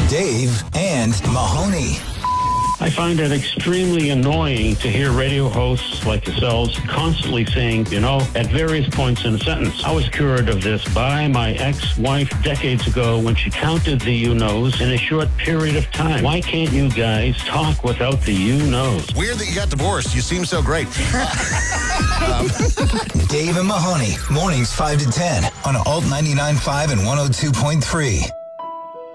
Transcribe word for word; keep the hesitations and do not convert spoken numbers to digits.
Dave and Mahoney. I find it extremely annoying to hear radio hosts like yourselves constantly saying, you know, at various points in a sentence. I was cured of this by my ex-wife decades ago when she counted the you-knows in a short period of time. Why can't you guys talk without the you-knows? Weird that you got divorced. You seem so great. um. Dave and Mahoney, mornings five to ten on Alt ninety-nine point five and one oh two point three.